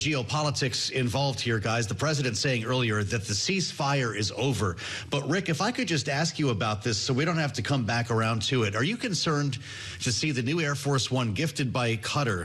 geopolitics involved here, guys. The president saying earlier that the ceasefire is over. But Rick, if I could just ask you about this so we don't have to come back around to it. Are you concerned to see the new Air Force One gifted by Qatar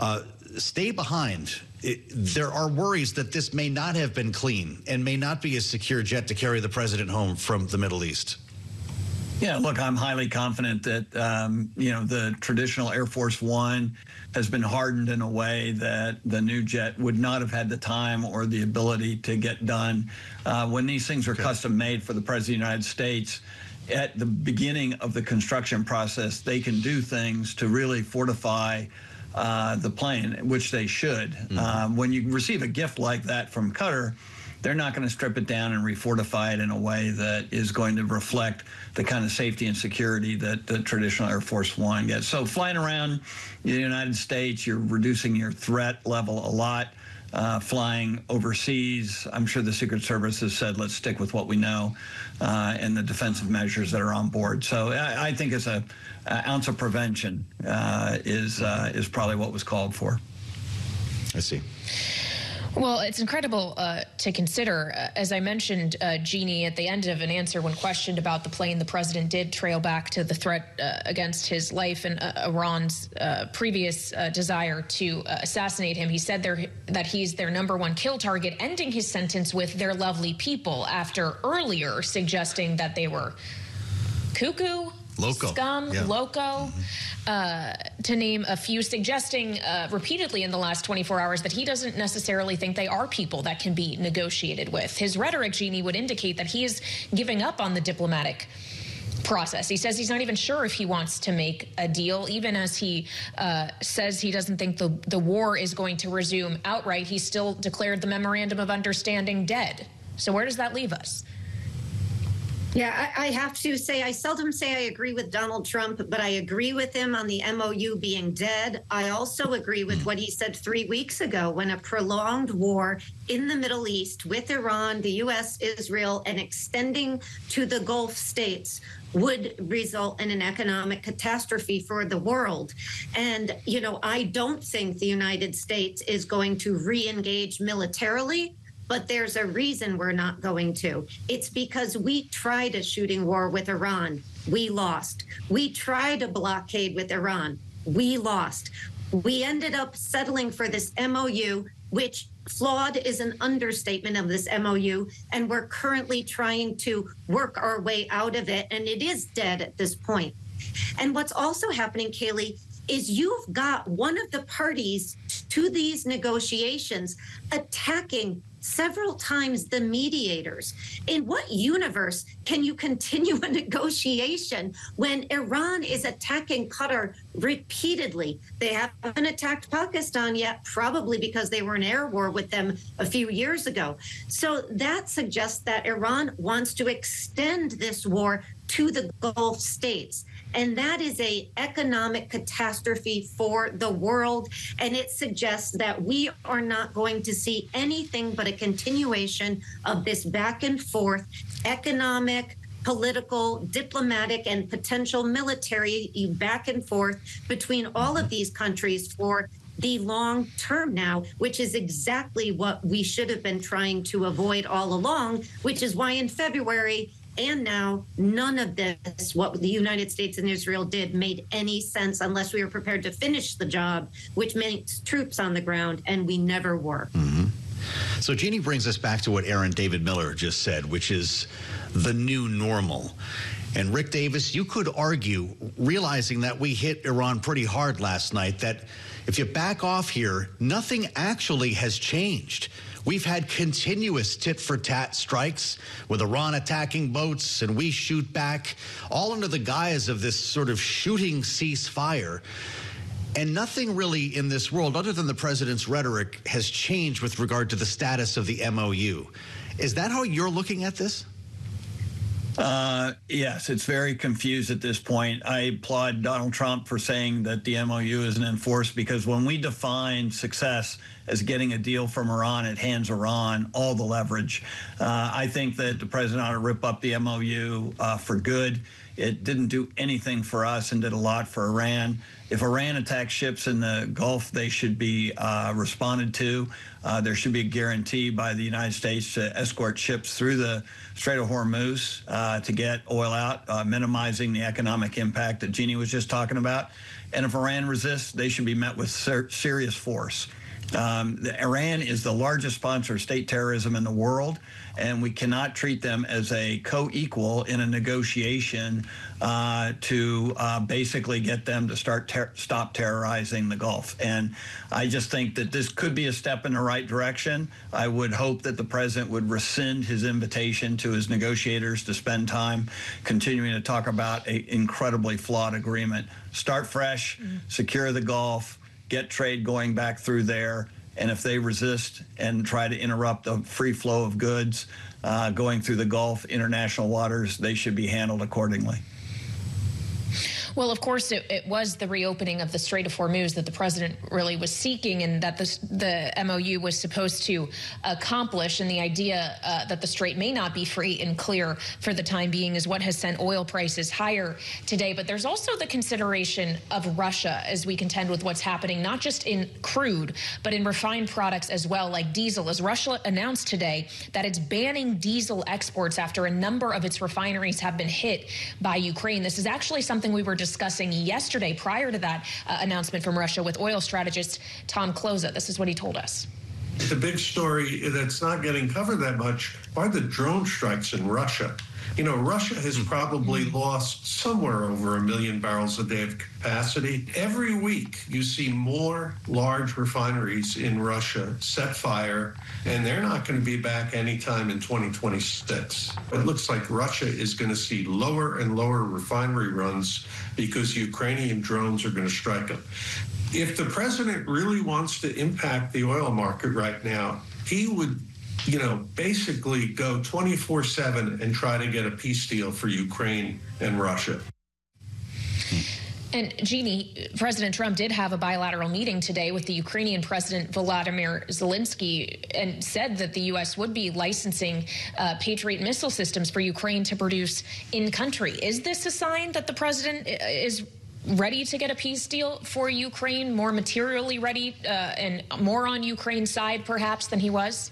stay behind? There are worries that this may not have been clean and may not be a secure jet to carry the president home from the Middle East. Yeah, look, I'm highly confident that, the traditional Air Force One has been hardened in a way that the new jet would not have had the time or the ability to get done. When these things are custom made for the President of the United States, at the beginning of the construction process, they can do things to really fortify the plane, which they should. When you receive a gift like that from Qatar, they're not going to strip it down and refortify it in a way that is going to reflect the kind of safety and security that the traditional Air Force One gets. So flying around the United States, you're reducing your threat level a lot. Flying overseas, I'm sure the Secret Service has said, let's stick with what we know and the defensive measures that are on board. So I think it's an ounce of prevention is probably what was called for. I see. Well, it's incredible to consider. As I mentioned, Jeannie, at the end of an answer when questioned about the plane, the president did trail back to the threat against his life and Iran's previous desire to assassinate him. He said that he's their #1 kill target, ending his sentence with "their lovely people," after earlier suggesting that they were cuckoo, loco, scum, loco, to name a few, suggesting repeatedly in the last 24 hours that he doesn't necessarily think they are people that can be negotiated with. His rhetoric, Jeannie, would indicate that he is giving up on the diplomatic process. He says he's not even sure if he wants to make a deal, even as he says he doesn't think the war is going to resume outright. He still declared the Memorandum of Understanding dead. So where does that leave us? Yeah, I have to say, I seldom say I agree with Donald Trump, but I agree with him on the MOU being dead. I also agree with what he said 3 weeks ago when a prolonged war in the Middle East with Iran, the U.S., Israel, and extending to the Gulf states would result in an economic catastrophe for the world. And, I don't think the United States is going to re-engage militarily. But there's a reason we're not going to. It's because we tried a shooting war with Iran. We lost. We tried a blockade with Iran. We lost. We ended up settling for this MOU, which flawed is an understatement of this MOU. And we're currently trying to work our way out of it. And it is dead at this point. And what's also happening, Kayleigh, is you've got one of the parties to these negotiations attacking several times the mediators. In what universe can you continue a negotiation when Iran is attacking Qatar repeatedly? They haven't attacked Pakistan yet, probably because they were in air war with them a few years ago. So that suggests that Iran wants to extend this war to the Gulf states. And that is an economic catastrophe for the world. And it suggests that we are not going to see anything but a continuation of this back and forth economic, political, diplomatic, and potential military back and forth between all of these countries for the long term now, which is exactly what we should have been trying to avoid all along, which is why in February and now, none of this, what the United States and Israel did, made any sense unless we were prepared to finish the job, which meant troops on the ground, and we never were. So Jeannie brings us back to what Aaron David Miller just said, which is the new normal. And Rick Davis, you could argue, realizing that we hit Iran pretty hard last night, that if you back off here, nothing actually has changed. We've had continuous tit-for-tat strikes with Iran attacking boats, and we shoot back, all under the guise of this sort of shooting ceasefire. And nothing really in this world, other than the president's rhetoric, has changed with regard to the status of the MOU. Is that how you're looking at this? Yes, it's very confused at this point. I applaud Donald Trump for saying that the MOU isn't enforced, because when we define success as getting a deal from Iran, it hands Iran all the leverage. I think that the president ought to rip up the MOU for good. It didn't do anything for us and did a lot for Iran. If Iran attacks ships in the Gulf, they should be responded to. There should be a guarantee by the United States to escort ships through the Strait of Hormuz to get oil out, minimizing the economic impact that Jeannie was just talking about. And if Iran resists, they should be met with serious force. Iran is the largest sponsor of state terrorism in the world, and we cannot treat them as a co-equal in a negotiation to basically get them to stop terrorizing the Gulf. And I just think that this could be a step in the right direction. I would hope that the president would rescind his invitation to his negotiators to spend time continuing to talk about an incredibly flawed agreement. Start fresh, secure the Gulf, get trade going back through there, and if they resist and try to interrupt the free flow of goods going through the Gulf, international waters, they should be handled accordingly. Well, of course, it was the reopening of the Strait of Hormuz that the president really was seeking, and that the MOU was supposed to accomplish. And the idea that the strait may not be free and clear for the time being is what has sent oil prices higher today. But there's also the consideration of Russia as we contend with what's happening, not just in crude, but in refined products as well, like diesel, as Russia announced today that it's banning diesel exports after a number of its refineries have been hit by Ukraine. This is actually something we were discussing yesterday prior to that announcement from Russia with oil strategist Tom Kloza. This is what he told us. The big story that's not getting covered that much are the drone strikes in Russia. You know, Russia has probably lost somewhere over 1 million barrels a day of capacity. Every week, you see more large refineries in Russia set fire, and they're not going to be back anytime in 2026. It looks like Russia is going to see lower and lower refinery runs because Ukrainian drones are going to strike them. If the president really wants to impact the oil market right now, he would basically go 24/7 and try to get a peace deal for Ukraine and Russia. And Jeannie, President Trump did have a bilateral meeting today with the Ukrainian President Volodymyr Zelensky and said that the U.S. would be licensing Patriot missile systems for Ukraine to produce in country. Is this a sign that the president is ready to get a peace deal for Ukraine, more materially ready and more on Ukraine's side perhaps than he was?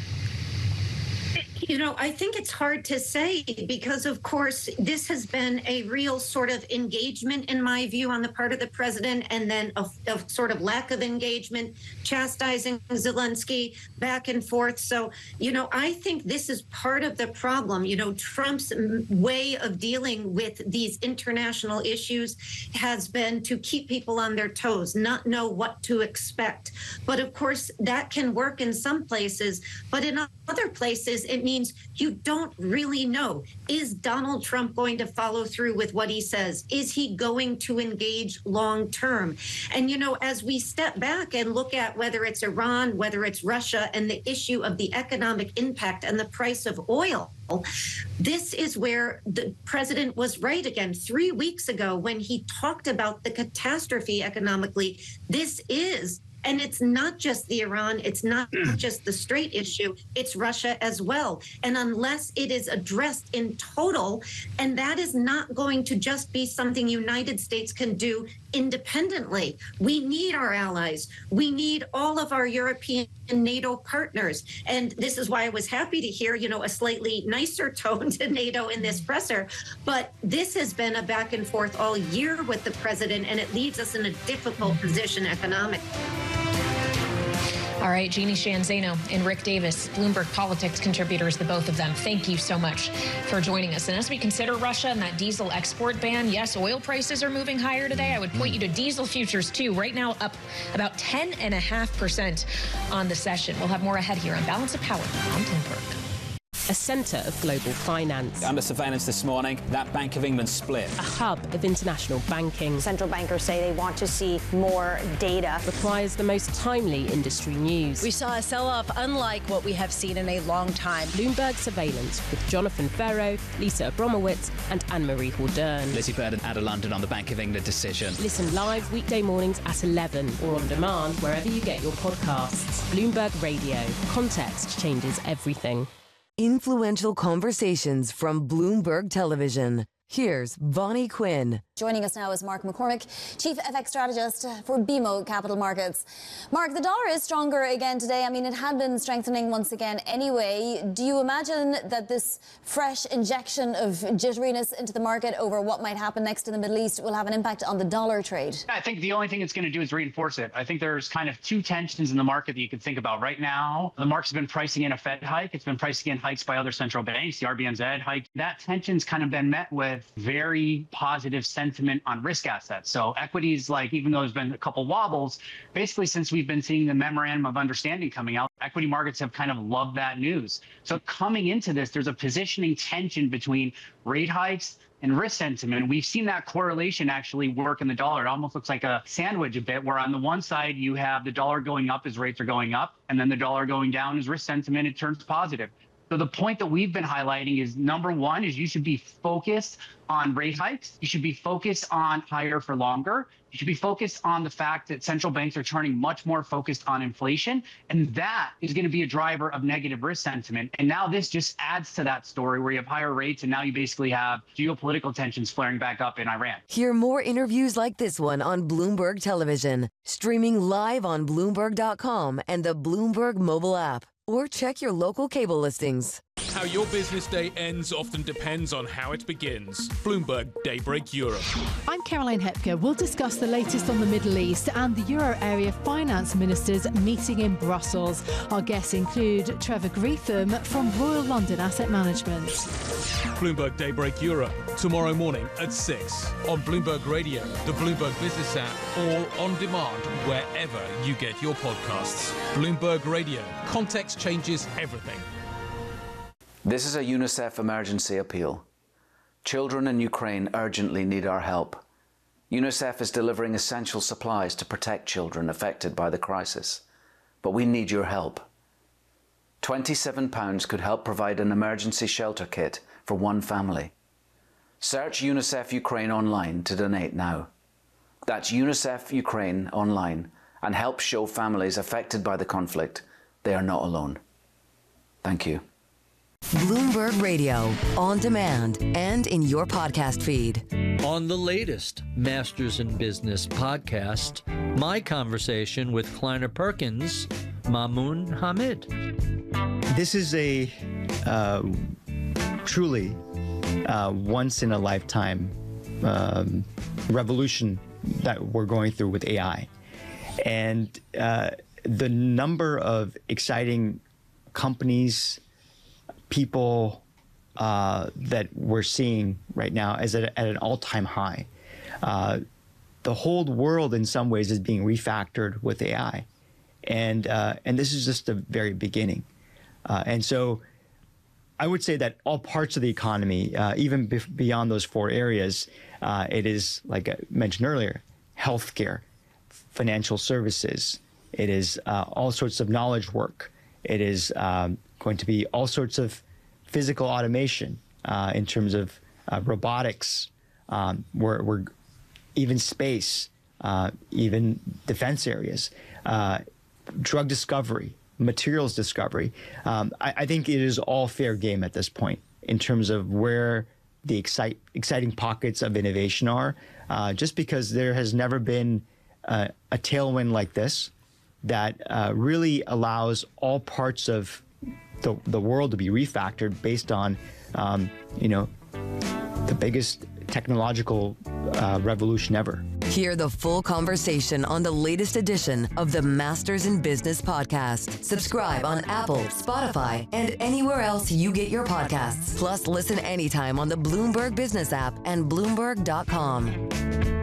You know, I think it's hard to say because, of course, this has been a real sort of engagement, in my view, on the part of the president, and then a sort of lack of engagement, chastising Zelensky back and forth. So, I think this is part of the problem. Trump's way of dealing with these international issues has been to keep people on their toes, not know what to expect. But, of course, that can work in some places, but in other places, it means you don't really know. Is Donald Trump going to follow through with what he says? Is he going to engage long term? And, as we step back and look at whether it's Iran, whether it's Russia, and the issue of the economic impact and the price of oil, this is where the president was right again 3 weeks ago when he talked about the catastrophe economically. And it's not just the Iran, it's not just the Strait issue, it's Russia as well. And unless it is addressed in total, and that is not going to just be something United States can do independently. We need our allies. We need all of our European and NATO partners. And this is why I was happy to hear, a slightly nicer tone to NATO in this presser. But this has been a back and forth all year with the president, and it leaves us in a difficult position economically. All right, Jeannie Sheehan Zaino and Rick Davis, Bloomberg Politics contributors, the both of them. Thank you so much for joining us. And as we consider Russia and that diesel export ban, yes, oil prices are moving higher today. I would point you to diesel futures, too. Right now, up about 10.5% on the session. We'll have more ahead here on Balance of Power on Bloomberg. A centre of global finance. Under surveillance this morning, that Bank of England split. A hub of international banking. Central bankers say they want to see more data. Requires the most timely industry news. We saw a sell-off unlike what we have seen in a long time. Bloomberg Surveillance with Jonathan Ferro, Lisa Abromowitz and Anne-Marie Hordern. Lizzie Burden out of London on the Bank of England decision. Listen live weekday mornings at 11 or on demand wherever you get your podcasts. Bloomberg Radio. Context changes everything. Influential conversations from Bloomberg Television. Here's Vonnie Quinn. Joining us now is Mark McCormick, Chief FX Strategist for BMO Capital Markets. Mark, the dollar is stronger again today. I mean, it had been strengthening once again anyway. Do you imagine that this fresh injection of jitteriness into the market over what might happen next in the Middle East will have an impact on the dollar trade? I think the only thing it's going to do is reinforce it. I think there's kind of two tensions in the market that you can think about. Right now, the market's been pricing in a Fed hike. It's been pricing in hikes by other central banks, the RBNZ hike. That tension's kind of been met with very positive sentiment on risk assets. So equities, like, even though there's been a couple wobbles, basically since we've been seeing the memorandum of understanding coming out, equity markets have kind of loved that news. So coming into this, there's a positioning tension between rate hikes and risk sentiment. We've seen that correlation actually work in the dollar. It almost looks like a sandwich a bit, where on the one side you have the dollar going up as rates are going up, and then the dollar going down as risk sentiment, it turns positive. So the point that we've been highlighting is, number one, is you should be focused on rate hikes. You should be focused on higher for longer. You should be focused on the fact that central banks are turning much more focused on inflation. And that is going to be a driver of negative risk sentiment. And now this just adds to that story, where you have higher rates, and now you basically have geopolitical tensions flaring back up in Iran. Hear more interviews like this one on Bloomberg Television, streaming live on Bloomberg.com and the Bloomberg mobile app. Or check your local cable listings. How your business day ends often depends on how it begins. Bloomberg Daybreak Europe. I'm Caroline Hepker. We'll discuss the latest on the Middle East and the Euro area finance ministers meeting in Brussels. Our guests include Trevor Greetham from Royal London Asset Management. Bloomberg Daybreak Europe, tomorrow morning at 6 on Bloomberg Radio, the Bloomberg Business app, or on demand wherever you get your podcasts. Bloomberg Radio. Context changes everything. This is a UNICEF emergency appeal. Children in Ukraine urgently need our help. UNICEF is delivering essential supplies to protect children affected by the crisis. But we need your help. £27 could help provide an emergency shelter kit for one family. Search UNICEF Ukraine online to donate now. That's UNICEF Ukraine online, and help show families affected by the conflict they are not alone. Thank you. Bloomberg Radio, on demand and in your podcast feed. On the latest Masters in Business podcast, my conversation with Kleiner Perkins, Mamoun Hamid. This is a truly once-in-a-lifetime revolution that we're going through with AI. And the number of exciting companies, people that we're seeing right now is at an all-time high. The whole world, in some ways, is being refactored with AI, and this is just the very beginning. And so, I would say that all parts of the economy, even beyond those four areas, it is, like I mentioned earlier, healthcare, financial services. It is all sorts of knowledge work. It is going to be all sorts of physical automation in terms of robotics, we're even space, even defense areas, drug discovery, materials discovery. I think it is all fair game at this point in terms of where the exciting pockets of innovation are, just because there has never been a tailwind like this that really allows all parts of the world to be refactored based on, the biggest technological revolution ever. Hear the full conversation on the latest edition of the Masters in Business podcast. Subscribe on Apple, Spotify, and anywhere else you get your podcasts. Plus, listen anytime on the Bloomberg Business app and Bloomberg.com.